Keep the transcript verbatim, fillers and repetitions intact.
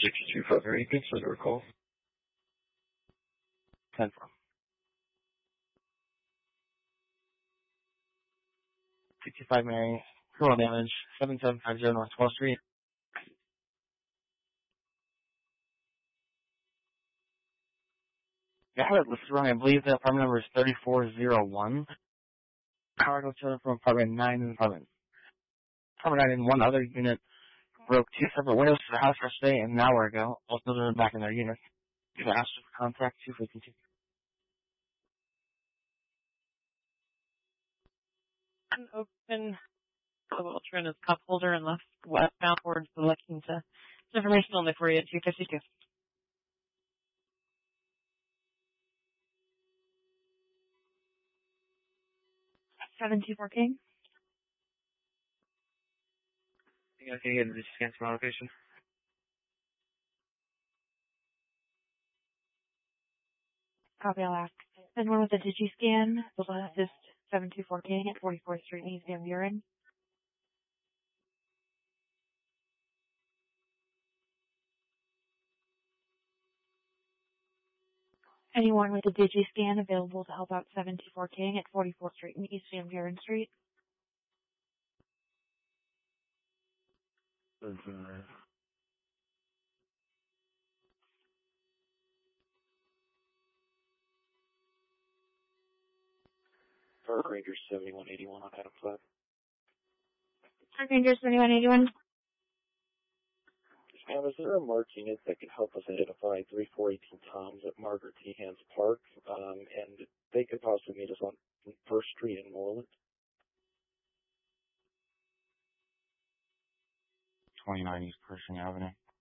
sixty-two five thirty, thanks for the recall. ten four. sixty-five Mary, criminal damage, seven seven five zero North twelfth Street. Yeah, I have it listed wrong. I believe the apartment number is thirty-four oh one. Power goes to from apartment nine and apartment. Apartment nine and one other unit broke two separate windows to the house yesterday and an hour ago. Both of them are back in their units. You can ask for contact two fifty-two. An open Ultron is cup holder and left westbound towards the Lexington. Information only for you at two fifty-two. seven two four King. You guys can get the scan from location. Copy, I'll ask. And one with the DigiScan, the last is seven two four King at forty-fourth Street East Van Buren. Anyone with a DigiScan available to help out seven two four King at forty-fourth Street and East Van Buren Street? Mm-hmm. Park Ranger seventy-one eighty-one on Adam Flat. Park Ranger seventy-one eighty-one. Ma'am, is there a marked unit that could help us identify three four one eight Toms at Margaret T. Hans Park? Um, and they could possibly meet us on First Street in Moreland. twenty-nine East Pershing Avenue.